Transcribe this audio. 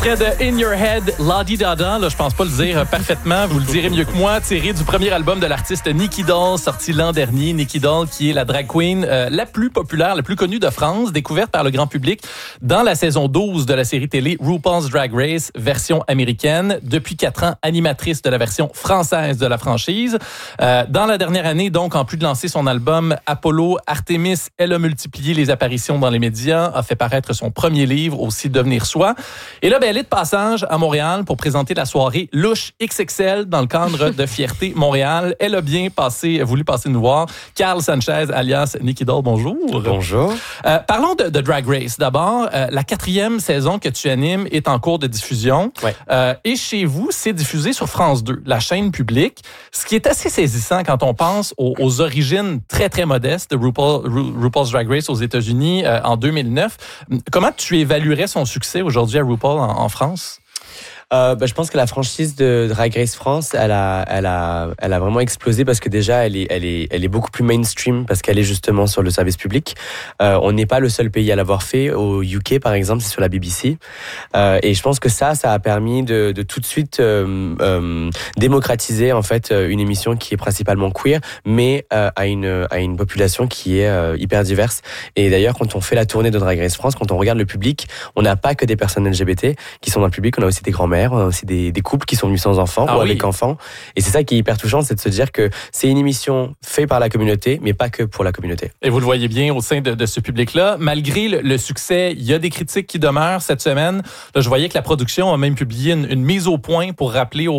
extrait de In Your Head, La Di Da Da. Là, je pense pas le dire parfaitement. Vous le direz mieux que moi. Tiré du premier album de l'artiste Nicky Doll, sorti l'an dernier. Nicky Doll, qui est la drag queen la plus populaire, la plus connue de France, découverte par le grand public dans la saison 12 de la série télé RuPaul's Drag Race, version américaine. Depuis 4 ans, animatrice de la version française de la franchise. Dans la dernière année, donc, en plus de lancer son album Apollo Artemis, elle a multiplié les apparitions dans les médias, a fait paraître son premier livre, aussi Devenir soi. Et là, elle est de passage à Montréal pour présenter la soirée Louche XXL dans le cadre de Fierté Montréal. Elle a bien voulu passer nous voir. Carl Sanchez, alias Nicky Doll, bonjour. Bonjour. Parlons de Drag Race. D'abord, la 4e saison que tu animes est en cours de diffusion. Ouais. Et chez vous, c'est diffusé sur France 2, la chaîne publique. Ce qui est assez saisissant quand on pense aux origines très, très modestes de RuPaul's Drag Race aux États-Unis en 2009. Comment tu évaluerais son succès aujourd'hui à RuPaul en France? Je pense que la franchise de Drag Race France, elle a vraiment explosé parce que déjà, elle est beaucoup plus mainstream parce qu'elle est justement sur le service public. On n'est pas le seul pays à l'avoir fait. Au UK, par exemple, c'est sur la BBC. Et je pense que ça a permis de tout de suite démocratiser en fait une émission qui est principalement queer, mais à une population qui est hyper diverse. Et d'ailleurs, quand on fait la tournée de Drag Race France, quand on regarde le public, on n'a pas que des personnes LGBT qui sont dans le public, on a aussi des grands-mères. On a aussi des couples qui sont venus sans enfants ou avec enfants. Et c'est ça qui est hyper touchant, c'est de se dire que c'est une émission faite par la communauté, mais pas que pour la communauté. Et vous le voyez bien au sein de ce public-là. Malgré le succès, il y a des critiques qui demeurent cette semaine. Là, je voyais que la production a même publié une mise au point pour rappeler